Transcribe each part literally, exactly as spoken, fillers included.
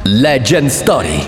Legend Story.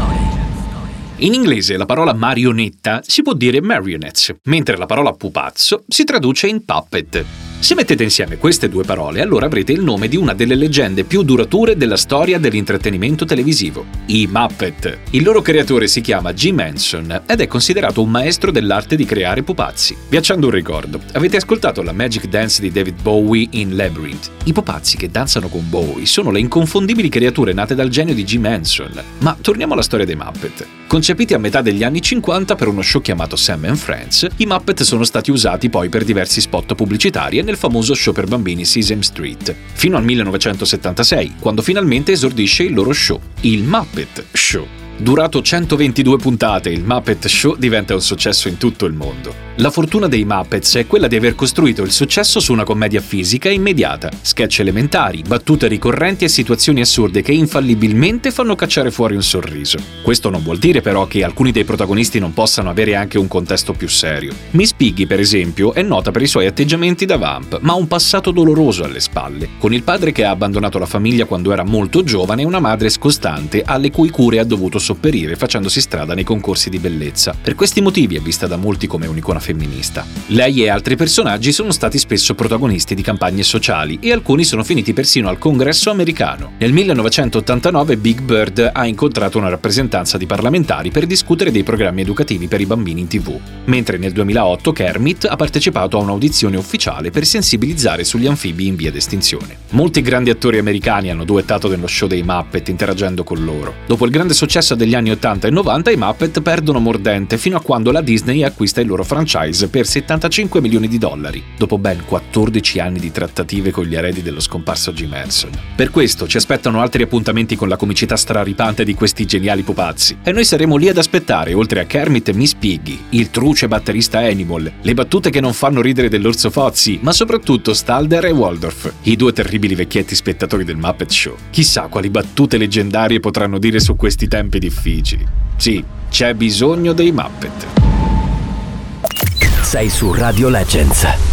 In inglese la parola marionetta si può dire marionettes, mentre la parola pupazzo si traduce in puppet. Se mettete insieme queste due parole, allora avrete il nome di una delle leggende più durature della storia dell'intrattenimento televisivo, i Muppet. Il loro creatore si chiama Jim Henson ed è considerato un maestro dell'arte di creare pupazzi. Vi accendo un ricordo: avete ascoltato la Magic Dance di David Bowie in Labyrinth? I pupazzi che danzano con Bowie sono le inconfondibili creature nate dal genio di Jim Henson. Ma torniamo alla storia dei Muppet. Concepiti a metà degli anni cinquanta per uno show chiamato Sam and Friends, i Muppet sono stati usati poi per diversi spot pubblicitari e nel famoso show per bambini Sesame Street, fino al millenovecentosettantasei, quando finalmente esordisce il loro show, il Muppet Show. Durato centoventidue puntate, il Muppet Show diventa un successo in tutto il mondo. La fortuna dei Muppets è quella di aver costruito il successo su una commedia fisica e immediata, sketch elementari, battute ricorrenti e situazioni assurde che infallibilmente fanno cacciare fuori un sorriso. Questo non vuol dire però che alcuni dei protagonisti non possano avere anche un contesto più serio. Miss Piggy, per esempio, è nota per i suoi atteggiamenti da vamp, ma ha un passato doloroso alle spalle, con il padre che ha abbandonato la famiglia quando era molto giovane e una madre scostante alle cui cure ha dovuto sopperire facendosi strada nei concorsi di bellezza. Per questi motivi è vista da molti come un'icona femminista. Lei e altri personaggi sono stati spesso protagonisti di campagne sociali e alcuni sono finiti persino al Congresso americano. Nel millenovecentottantanove Big Bird ha incontrato una rappresentanza di parlamentari per discutere dei programmi educativi per i bambini in tivù, mentre nel duemilaotto Kermit ha partecipato a un'audizione ufficiale per sensibilizzare sugli anfibi in via d'estinzione. Molti grandi attori americani hanno duettato nello show dei Muppet interagendo con loro. Dopo il grande successo degli anni ottanta e novanta, i Muppet perdono mordente fino a quando la Disney acquista il loro franchise per settantacinque milioni di dollari, dopo ben quattordici anni di trattative con gli eredi dello scomparso Jim Henson. Per questo ci aspettano altri appuntamenti con la comicità straripante di questi geniali pupazzi, e noi saremo lì ad aspettare, oltre a Kermit e Miss Piggy, il truce batterista Animal, le battute che non fanno ridere dell'orso Fozzie, ma soprattutto Stalder e Waldorf, i due terribili vecchietti spettatori del Muppet Show. Chissà quali battute leggendarie potranno dire su questi tempi difficili. Sì, c'è bisogno dei Muppet. Sei su Radio Legends.